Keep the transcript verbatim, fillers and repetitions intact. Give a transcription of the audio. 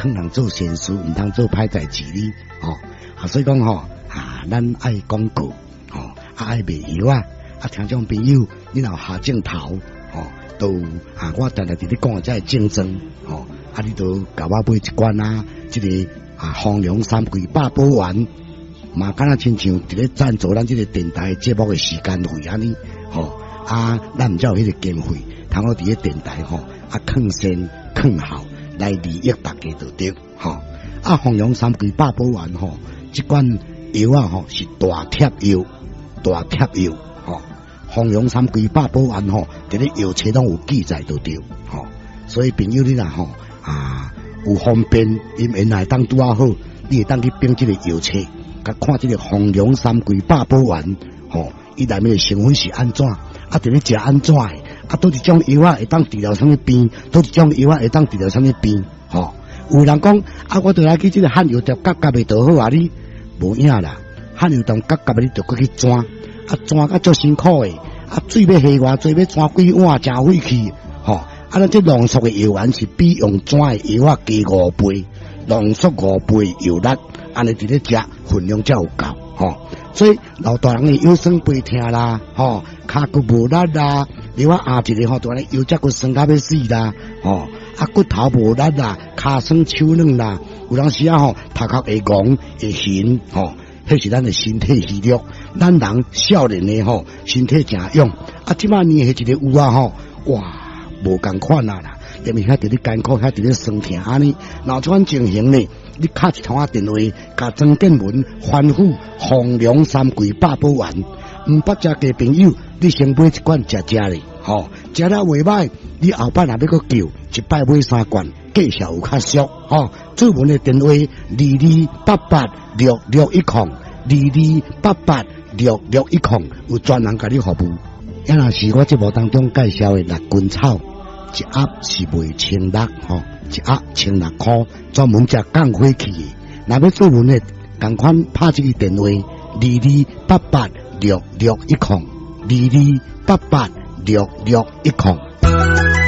劝人做善事，唔通做歹代志哩，吼、啊，所以讲吼，啊，咱爱广告，吼、啊，爱卖药啊，啊，听众朋友，你若下镜头，吼、啊，都啊，我常常伫咧讲这竞争，吼、啊，啊，你都甲我买一罐啊，这个啊，丰隆三桂八宝丸，嘛，敢若亲像伫咧赞助咱这个电台节目的时间费安尼，吼、啊，咱唔只有迄个经费，通我伫咧电台吼，啊，更先更好。来利益大家就对，吼、啊！丰隆三桂八宝丸吼，这款药啊吼是大贴药，大贴药，吼、丰隆三桂八宝丸吼，伫咧药册拢有记载就对，吼、所以朋友你若吼啊有方便，因原来当拄啊好，你会当去编这个药册，甲看这个丰隆三桂八宝丸，吼、伊内面的成分是安怎，啊，伫咧食安怎的。啊，都一种药啊，会当治疗什么病？都一种药啊，会当治疗什么病？吼、哦，有人讲啊，我倒来去这个汉药店夹夹的就好啊，你无影啦，汉药店夹夹的你就过去转，啊转甲足辛苦的，啊水要下偌济，要转几碗真费气，吼、哦，啊咱这浓缩的药丸是比用转的药啊加五倍，浓缩五倍药力，安尼伫咧食分量才有够，吼、哦，所以老大人的腰酸背痛啦，吼、哦，骹骨无力啦。你话压一个吼，就安尼腰只骨酸到要死啦，吼、哦，啊骨头无力啦，骹酸手软啦，有当时啊吼，头壳会戆会晕，吼、哦，迄是咱的身体虚弱。咱人少年的吼，身体诚勇，啊，即摆年迄一个有啊吼，哇，无共款啊啦，因为遐伫咧艰苦，遐伫咧酸痛安尼，若这款情形呢，你敲一通啊电话，甲曾建文吩咐丰隆三桂八宝丸。唔捌食嘅朋友，你先买一罐食食咧，吼，食了袂歹，你后摆若要搁叫，一摆买三罐，计效有较俗，吼。主文嘅电话：二二八八六六一零，二二八八六六一零，有专人甲你服务。也若是我节目当中介绍嘅六根草，一盒是卖千六，吼，一盒千六块，专门食降火气嘅。若要主文嘅，共款拍这个电话：二二八八。六六一零，二二八八六六一零。